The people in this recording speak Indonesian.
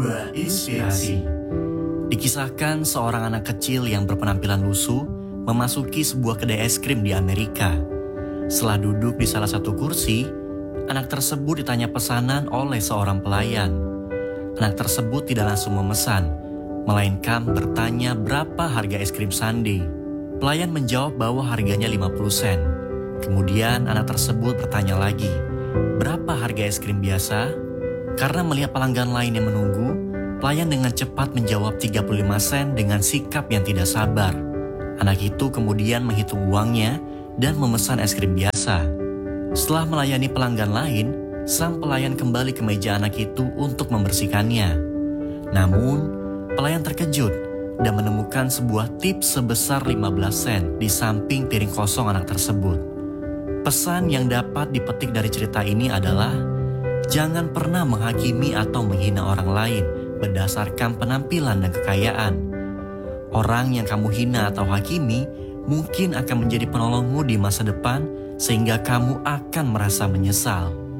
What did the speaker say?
Inspirasi. Dikisahkan seorang anak kecil yang berpenampilan lusuh memasuki sebuah kedai es krim di Amerika. Setelah duduk di salah satu kursi, anak tersebut ditanya pesanan oleh seorang pelayan. Anak tersebut tidak langsung memesan, melainkan bertanya berapa harga es krim sundae. Pelayan menjawab bahwa harganya 50 sen. Kemudian anak tersebut bertanya lagi, berapa harga es krim biasa? Karena melihat pelanggan lain yang menunggu, pelayan dengan cepat menjawab 35 sen dengan sikap yang tidak sabar. Anak itu kemudian menghitung uangnya dan memesan es krim biasa. Setelah melayani pelanggan lain, sang pelayan kembali ke meja anak itu untuk membersihkannya. Namun, pelayan terkejut dan menemukan sebuah tip sebesar 15 sen di samping piring kosong anak tersebut. Pesan yang dapat dipetik dari cerita ini adalah, jangan pernah menghakimi atau menghina orang lain berdasarkan penampilan dan kekayaan. Orang yang kamu hina atau hakimi mungkin akan menjadi penolongmu di masa depan sehingga kamu akan merasa menyesal.